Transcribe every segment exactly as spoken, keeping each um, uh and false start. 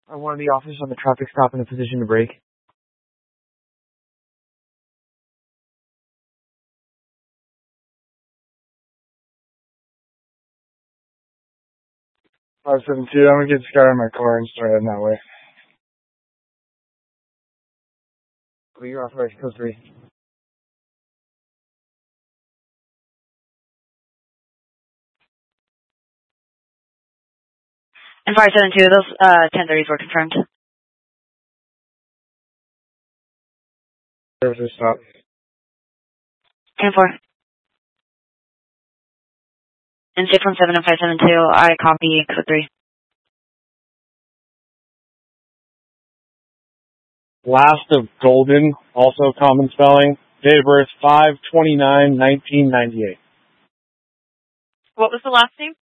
I wanted the officer on the traffic stop in a position to brake. five seven two, I'm going to get this guy in my car and start heading that way. Well, you're authorized code three. And five seven two, those uh, ten thirties were confirmed. Services stop. ten four. And six one seven and five seven two, I copy code three. Last of Golden, also common spelling. Date of birth five twenty-nine nineteen ninety-eight. What was the last name?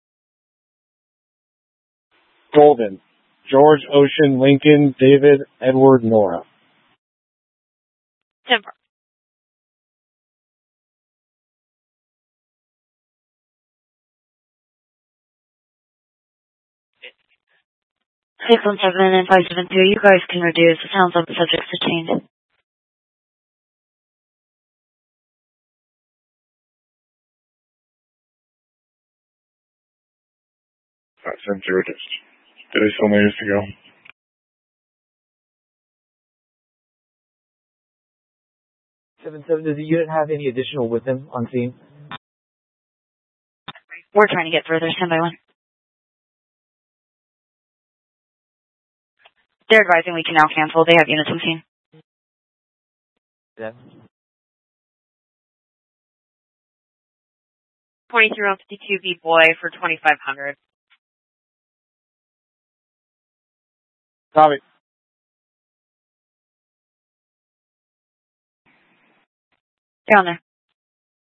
Golden. George Ocean Lincoln David Edward Nora. ten four. six one seven and five seven two, you guys can reduce. It sounds like the subject's detained. five seven two reduced. Did he still need us to go? seven seven, does the unit have any additional with them on scene? We're trying to get further. Stand by one. They're advising we can now cancel. They have units on scene. Yeah. twenty-three oh fifty-two V boy for twenty-five hundred. Copy. Down there.